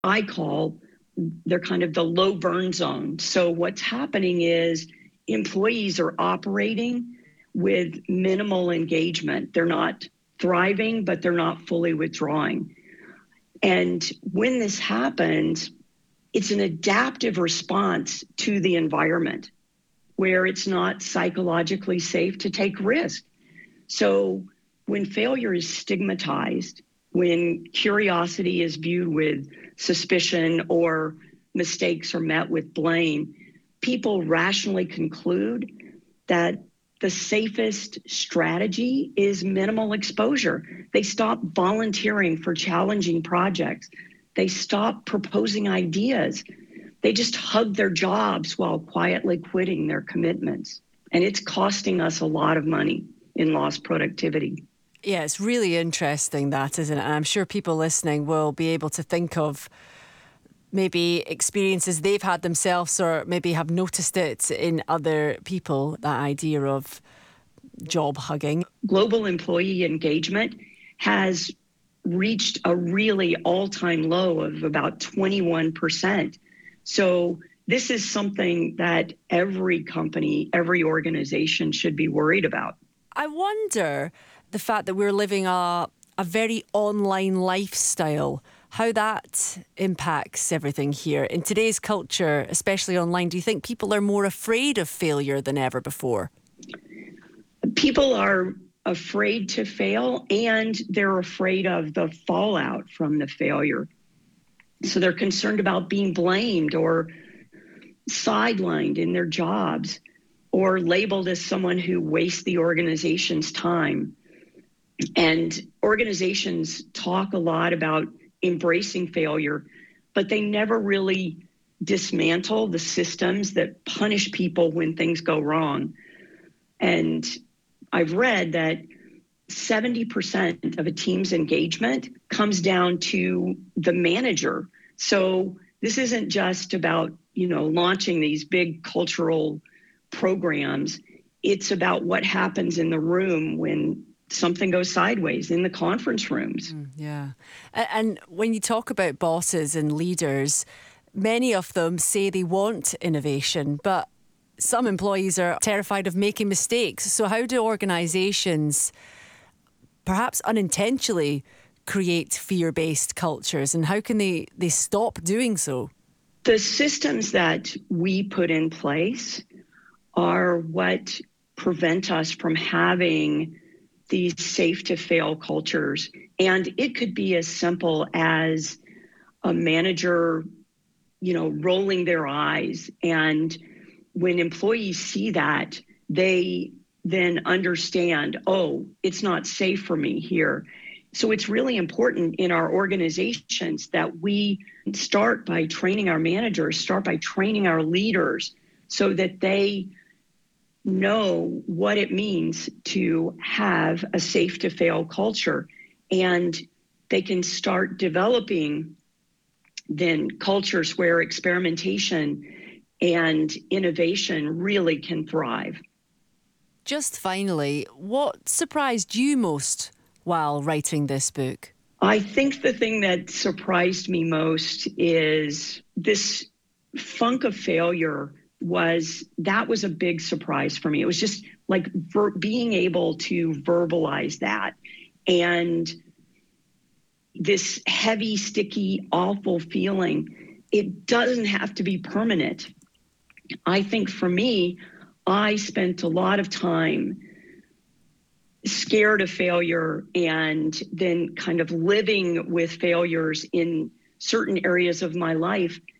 I call, they're kind of the low burn zone. So what's happening is employees are operating with minimal engagement. They're not thriving, but they're not fully withdrawing. And when this happens, it's an adaptive response to the environment where it's not psychologically safe to take risk. So when failure is stigmatized, when curiosity is viewed with suspicion or mistakes are met with blame, people rationally conclude that the safest strategy is minimal exposure. They stop volunteering for challenging projects. They stop proposing ideas. They just hug their jobs while quietly quitting their commitments. And it's costing us a lot of money in lost productivity. Yeah, it's really interesting that, isn't it? And I'm sure people listening will be able to think of maybe experiences they've had themselves or maybe have noticed it in other people, that idea of job hugging. Global employee engagement has reached a really all-time low of about 21%. So this is something that every company, every organization should be worried about. I wonder the fact that we're living a very online lifestyle, how that impacts everything here. In today's culture, especially online, do you think people are more afraid of failure than ever before? People are afraid to fail, and they're afraid of the fallout from the failure. So they're concerned about being blamed or sidelined in their jobs or labeled as someone who wastes the organization's time. And organizations talk a lot about embracing failure, but they never really dismantle the systems that punish people when things go wrong. And I've read that 70% of a team's engagement comes down to the manager. So this isn't just about, launching these big cultural programs. It's about what happens in the room when something goes sideways in the conference rooms. Yeah. And when you talk about bosses and leaders, many of them say they want innovation, but some employees are terrified of making mistakes. So how do organisations, perhaps unintentionally, create fear-based cultures, and how can they stop doing so? The systems that we put in place are what prevent us from having these safe to fail cultures. And it could be as simple as a manager, rolling their eyes. And when employees see that, they then understand, oh, it's not safe for me here. So it's really important in our organizations that we start by training our managers, start by training our leaders so that they know what it means to have a safe to fail culture. And they can start developing then cultures where experimentation and innovation really can thrive. Just finally, what surprised you most while writing this book? I think the thing that surprised me most is this funk of failure was a big surprise for me. It was just like being able to verbalize that, and this heavy, sticky, awful feeling. It doesn't have to be permanent. I think for me, I spent a lot of time scared of failure and then kind of living with failures in certain areas of my life